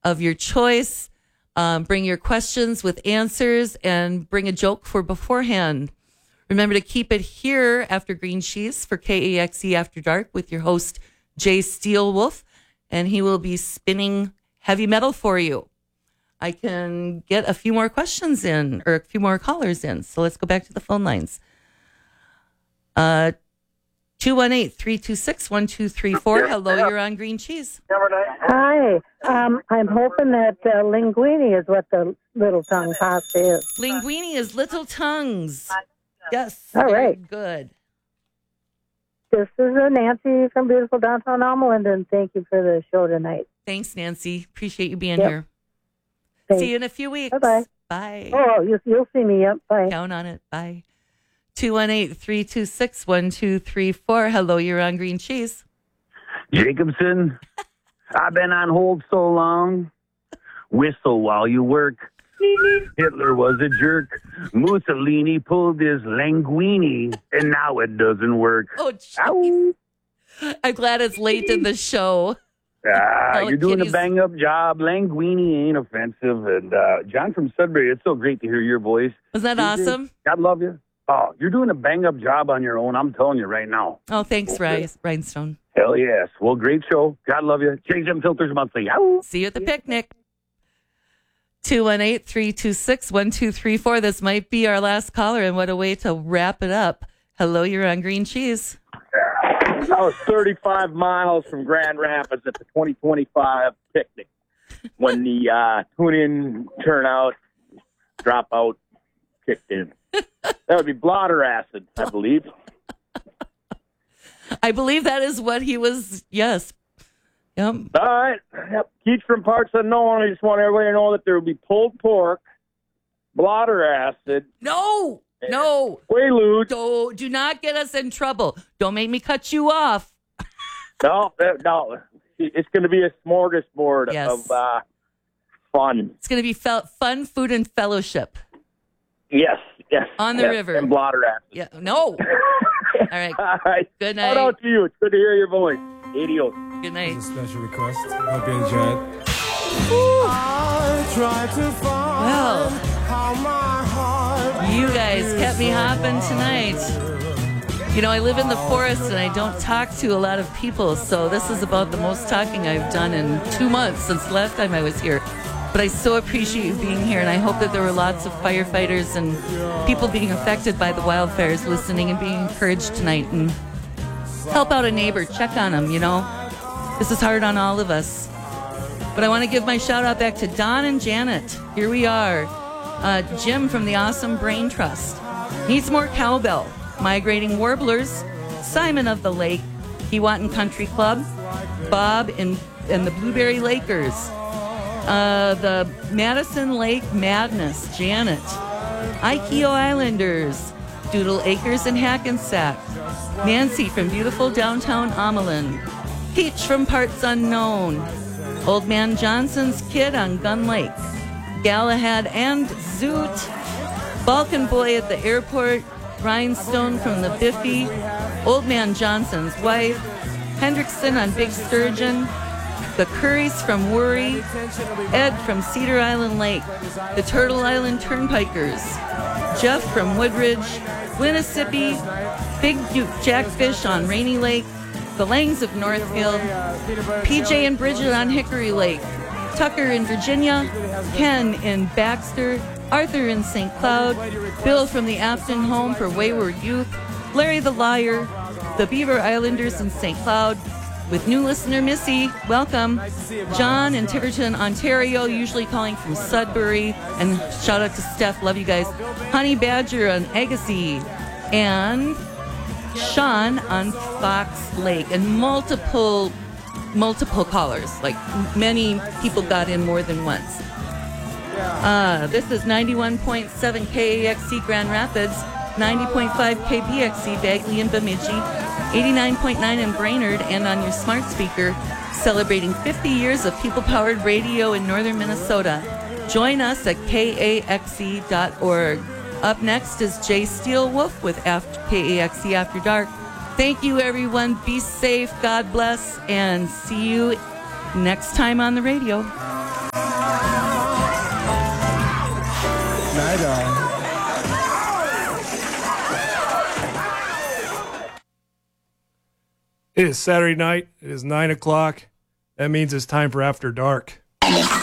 of your choice. Bring your questions with answers and bring a joke for beforehand. Remember to keep it here after Green Cheese for KAXE After Dark with your host, Jay Steelwolf, and he will be spinning heavy metal for you. I can get a few more questions in, or a few more callers in. So let's go back to the phone lines. 218-326-1234. Hello, you're on Green Cheese. Hi. I'm hoping that linguine is what the little tongue pasta is. Linguine is little tongues. Yes. All right. Good. This is Nancy from beautiful downtown Almaland, and thank you for the show tonight. Thanks, Nancy. Appreciate you being here. Thanks. See you in a few weeks. Bye-bye. Bye. Oh, you'll see me. Yep. Bye. Count on it. Bye. 218-326-1234. Hello, you're on Green Cheese. Jacobson, I've been on hold so long. Whistle while you work. Hitler was a jerk. Mussolini pulled his linguine, and now it doesn't work. Oh, geez. I'm glad it's late in the show. You're doing a bang-up job. Linguine ain't offensive. And John from Sudbury, it's so great to hear your voice. Was that awesome? God love you. Oh, you're doing a bang-up job on your own. I'm telling you right now. Oh, thanks, Rhinestone. Hell yes. Well, great show. God love you. Change them filters monthly. Ow. See you at the picnic. 218-326-1234. This might be our last caller, and what a way to wrap it up. Hello, you're on Green Cheese. I was 35 miles from Grand Rapids at the 2025 picnic when the tune-in, turnout, dropout kicked in. That would be blotter acid, I believe. I believe that is what he was, yes. Yep. All right. Yep. Keith from Parts Unknown. I just want everybody to know that there will be pulled pork, blotter acid. No. Quaaludes. Do not get us in trouble. Don't make me cut you off. No. It's going to be a smorgasbord of fun. It's going to be fun, food, and fellowship. Yes. On the river. And blotter acid. Yeah. No. All right. Good night. Shout out to you. It's good to hear your voice. Adios. Good night. It's a special request. Hope you enjoyed. Well, you guys kept me hopping tonight. You know, I live in the forest and I don't talk to a lot of people, so this is about the most talking I've done in 2 months since the last time I was here. But I so appreciate you being here, and I hope that there were lots of firefighters and people being affected by the wildfires listening and being encouraged tonight, and help out a neighbor, check on them, you know. This is hard on all of us. But I want to give my shout out back to Don and Janet. Here we are. Jim from the Awesome Brain Trust. Needs more cowbell. Migrating Warblers. Simon of the Lake. Keewatin Country Club. Bob and the Blueberry Lakers. The Madison Lake Madness, Janet. Aikio Islanders, Doodle Acres and Hackensack. Nancy from beautiful downtown Amelin. Peach from Parts Unknown. Old Man Johnson's Kid on Gun Lake. Galahad and Zoot. Balkan Boy at the airport. Rhinestone from the Biffy. Old Man Johnson's wife. Hendrickson on Big Sturgeon. The Currys from Worry, Ed from Cedar Island Lake, the Turtle Island Turnpikers, Jeff from Woodridge, Winnisippi, Big Duke Jackfish on Rainy Lake, the Langs of Northfield, PJ and Bridget on Hickory Lake, Tucker in Virginia, Ken in Baxter, Arthur in St. Cloud, Bill from the Afton Home for Wayward Youth, Larry the Liar, the Beaver Islanders in St. Cloud, with new listener Missy, welcome. John in Tiverton, Ontario, usually calling from Sudbury. And shout out to Steph, love you guys. Honey Badger on Agassiz. And Sean on Fox Lake. And multiple callers. Like many people got in more than once. This is 91.7 KAXE Grand Rapids, 90.5 KBXE Bagley and Bemidji, 89.9 in Brainerd, and on your smart speaker, celebrating 50 years of people-powered radio in northern Minnesota. Join us at KAXE.org. Up next is Jay Steelwolf with KAXE After Dark. Thank you, everyone. Be safe. God bless. And see you next time on the radio. Night on. It is Saturday night. It is 9 o'clock. That means it's time for After Dark.